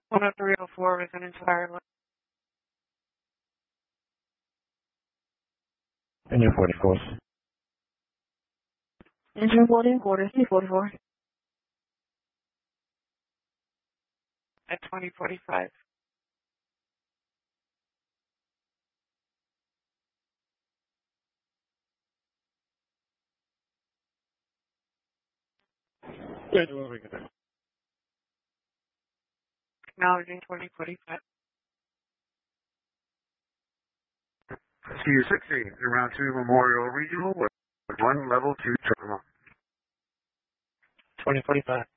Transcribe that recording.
10304 with an entire line. Engine 44. Engine 44, C44. At 2045. Acknowledging 2045. CU-60, around 2 Memorial Regional with 1 level 2 terminal. 2045.